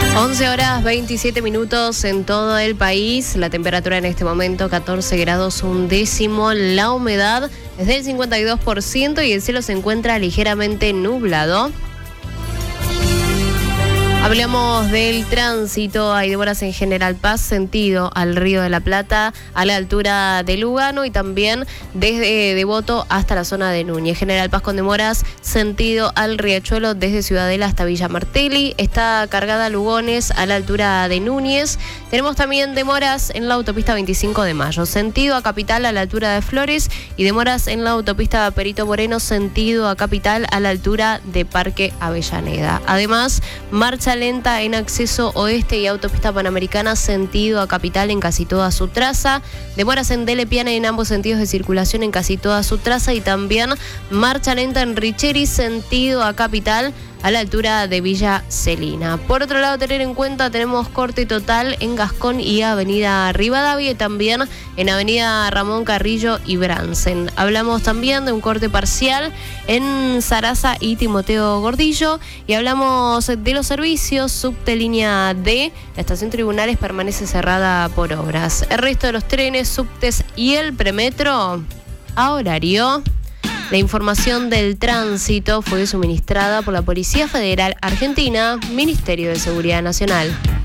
11:27 en todo el país. La temperatura en este momento 14 grados 1 décimo. La humedad es del 52% y el cielo se encuentra ligeramente nublado. Hablamos del tránsito. Hay demoras en General Paz, sentido al Río de la Plata, a la altura de Lugano y también desde Devoto hasta la zona de Núñez. General Paz con demoras, sentido al Riachuelo desde Ciudadela hasta Villa Martelli. Está cargada Lugones a la altura de Núñez. Tenemos también demoras en la autopista 25 de Mayo, sentido a Capital a la altura de Flores, y demoras en la autopista Perito Moreno, sentido a Capital a la altura de Parque Avellaneda. Además, marcha lenta en acceso oeste y autopista Panamericana, sentido a Capital en casi toda su traza. Demoras en Dele Piana en ambos sentidos de circulación en casi toda su traza, y también marcha lenta en Richeri, sentido a Capital a la altura de Villa Celina. Por otro lado, tener en cuenta, tenemos corte total en Gascón y Avenida Rivadavia, y también en Avenida Ramón Carrillo y Bransen. Hablamos también de un corte parcial en Sarasa y Timoteo Gordillo, y hablamos de los servicios. Subte línea D, la estación Tribunales permanece cerrada por obras. El resto de los trenes, subtes y el premetro a horario. La información del tránsito fue suministrada por la Policía Federal Argentina, Ministerio de Seguridad Nacional.